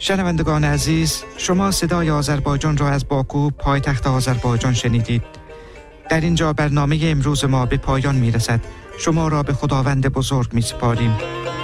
شنوندگان عزیز، شما صدای آذربایجان را از باکو پایتخت آذربایجان شنیدید. در اینجا برنامه امروز ما به پایان می رسد. شما را به خداوند بزرگ می سپاریم.